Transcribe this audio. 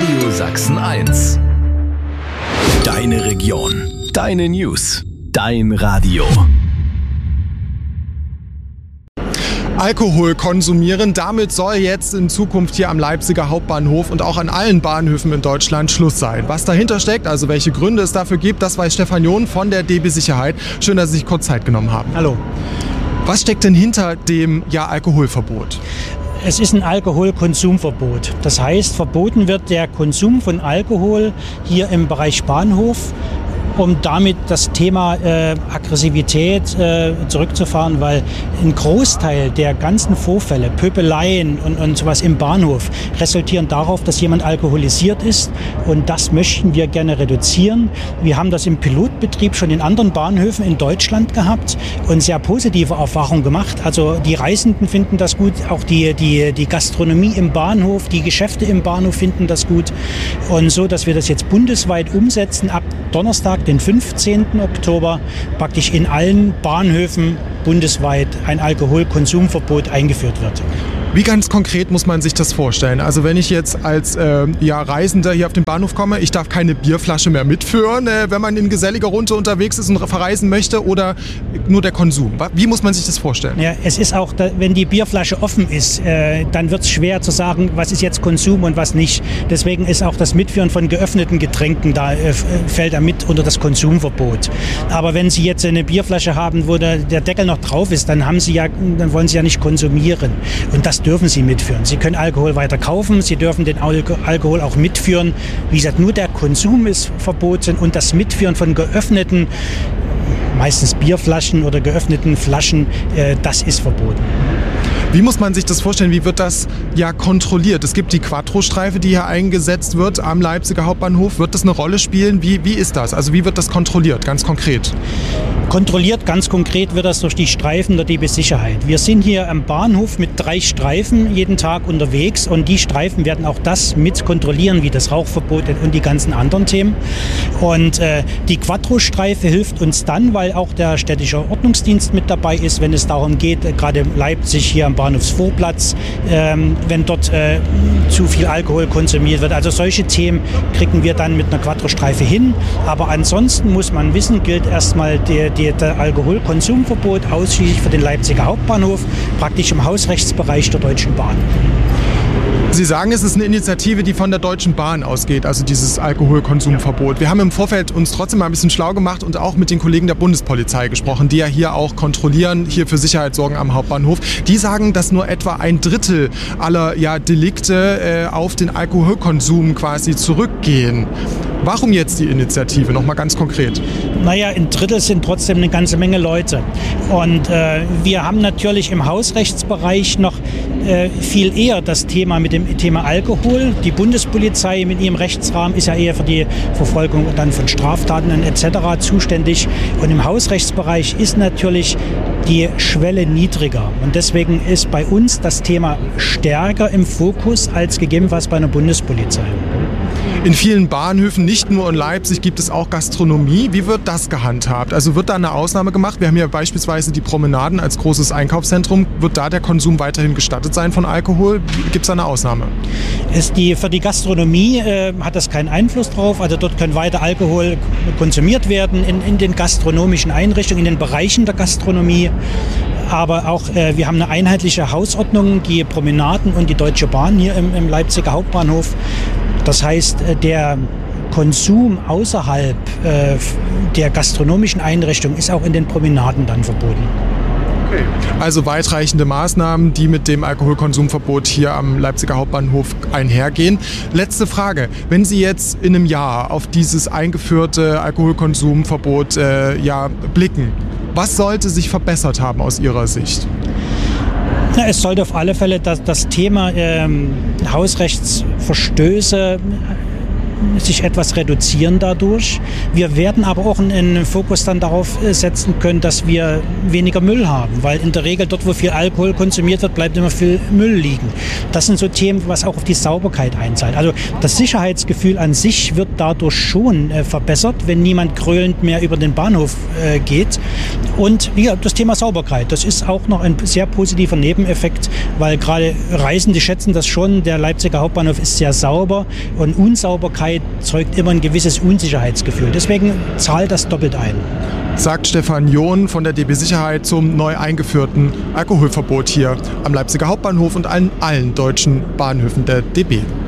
Radio Sachsen 1. Deine Region, deine News, dein Radio. Alkohol konsumieren, damit soll jetzt in Zukunft hier am Leipziger Hauptbahnhof und auch an allen Bahnhöfen in Deutschland Schluss sein. Was dahinter steckt, also welche Gründe es dafür gibt, das weiß Stefan John von der DB Sicherheit. Schön, dass Sie sich kurz Zeit genommen haben. Hallo. Was steckt denn hinter dem Alkoholverbot? Es ist ein Alkoholkonsumverbot. Das heißt, verboten wird der Konsum von Alkohol hier im Bereich Bahnhof, um damit das Thema Aggressivität zurückzufahren, weil ein Großteil der ganzen Vorfälle, Pöbeleien und sowas im Bahnhof resultieren darauf, dass jemand alkoholisiert ist, und das möchten wir gerne reduzieren. Wir haben das im Pilotbetrieb schon in anderen Bahnhöfen in Deutschland gehabt und sehr positive Erfahrungen gemacht. Also die Reisenden finden das gut, auch die Gastronomie im Bahnhof, die Geschäfte im Bahnhof finden das gut, und so, dass wir das jetzt bundesweit umsetzen, ab Donnerstag, den 15. Oktober, praktisch in allen Bahnhöfen bundesweit ein Alkoholkonsumverbot eingeführt wird. Wie ganz konkret muss man sich das vorstellen? Also wenn ich jetzt als Reisender hier auf den Bahnhof komme, ich darf keine Bierflasche mehr mitführen, wenn man in geselliger Runde unterwegs ist und verreisen möchte, oder nur der Konsum? Wie muss man sich das vorstellen? Ja, es ist auch, wenn die Bierflasche offen ist, dann wird es schwer zu sagen, was ist jetzt Konsum und was nicht. Deswegen ist auch das Mitführen von geöffneten Getränken, da fällt er mit unter das Konsumverbot. Aber wenn Sie jetzt eine Bierflasche haben, wo der Deckel noch drauf ist, dann wollen Sie ja nicht konsumieren. Und das dürfen Sie mitführen. Sie können Alkohol weiter kaufen, Sie dürfen den Alkohol auch mitführen. Wie gesagt, nur der Konsum ist verboten, und das Mitführen von geöffneten, meistens Bierflaschen oder geöffneten Flaschen, das ist verboten. Wie muss man sich das vorstellen? Wie wird das kontrolliert? Es gibt die Quattro-Streife, die hier eingesetzt wird am Leipziger Hauptbahnhof. Wird das eine Rolle spielen? Wie ist das? Also wie wird das kontrolliert, ganz konkret? Kontrolliert, ganz konkret, wird das durch die Streifen der DB Sicherheit. Wir sind hier am Bahnhof mit 3 Streifen jeden Tag unterwegs, und die Streifen werden auch das mit kontrollieren, wie das Rauchverbot und die ganzen anderen Themen. Und die Quattro-Streife hilft uns dann, weil auch der städtische Ordnungsdienst mit dabei ist, wenn es darum geht, gerade Leipzig hier am Bahnhofsvorplatz, wenn dort zu viel Alkohol konsumiert wird. Also solche Themen kriegen wir dann mit einer Quattro-Streife hin. Aber ansonsten muss man wissen, gilt erstmal der Alkoholkonsumverbot ausschließlich für den Leipziger Hauptbahnhof, praktisch im Hausrechtsbereich der Deutschen Bahn. Sie sagen, es ist eine Initiative, die von der Deutschen Bahn ausgeht, also dieses Alkoholkonsumverbot. Wir haben im Vorfeld uns trotzdem mal ein bisschen schlau gemacht und auch mit den Kollegen der Bundespolizei gesprochen, die ja hier auch kontrollieren, hier für Sicherheit sorgen am Hauptbahnhof. Die sagen, dass nur etwa 1/3 aller Delikte auf den Alkoholkonsum quasi zurückgehen. Warum jetzt die Initiative? Nochmal ganz konkret. Naja, 1/3 sind trotzdem eine ganze Menge Leute. Und wir haben natürlich im Hausrechtsbereich noch viel eher das Thema mit dem Thema Alkohol. Die Bundespolizei mit ihrem Rechtsrahmen ist ja eher für die Verfolgung dann von Straftaten etc. zuständig. Und im Hausrechtsbereich ist natürlich die Schwelle niedriger. Und deswegen ist bei uns das Thema stärker im Fokus als gegebenenfalls bei einer Bundespolizei. In vielen Bahnhöfen, nicht nur in Leipzig, gibt es auch Gastronomie. Wie wird das gehandhabt? Also wird da eine Ausnahme gemacht? Wir haben ja beispielsweise die Promenaden als großes Einkaufszentrum. Wird da der Konsum weiterhin gestattet sein von Alkohol? Gibt es da eine Ausnahme? Für die Gastronomie hat das keinen Einfluss drauf. Also dort können weiter Alkohol konsumiert werden in den gastronomischen Einrichtungen, in den Bereichen der Gastronomie. Aber auch wir haben eine einheitliche Hausordnung, die Promenaden und die Deutsche Bahn hier im Leipziger Hauptbahnhof. Das heißt, der Konsum außerhalb der gastronomischen Einrichtung ist auch in den Promenaden dann verboten. Okay. Also weitreichende Maßnahmen, die mit dem Alkoholkonsumverbot hier am Leipziger Hauptbahnhof einhergehen. Letzte Frage. Wenn Sie jetzt in einem Jahr auf dieses eingeführte Alkoholkonsumverbot blicken, was sollte sich verbessert haben aus Ihrer Sicht? Es sollte auf alle Fälle das Thema Hausrechtsverstöße sich etwas reduzieren dadurch. Wir werden aber auch einen Fokus dann darauf setzen können, dass wir weniger Müll haben, weil in der Regel dort, wo viel Alkohol konsumiert wird, bleibt immer viel Müll liegen. Das sind so Themen, was auch auf die Sauberkeit einzahlt. Also das Sicherheitsgefühl an sich wird dadurch schon verbessert, wenn niemand gröhlend mehr über den Bahnhof geht. Und ja, das Thema Sauberkeit, das ist auch noch ein sehr positiver Nebeneffekt, weil gerade Reisende schätzen das schon. Der Leipziger Hauptbahnhof ist sehr sauber und Unsauberkeit zeugt immer ein gewisses Unsicherheitsgefühl. Deswegen zahlt das doppelt ein. Sagt Stefan John von der DB Sicherheit zum neu eingeführten Alkoholverbot hier am Leipziger Hauptbahnhof und an allen deutschen Bahnhöfen der DB.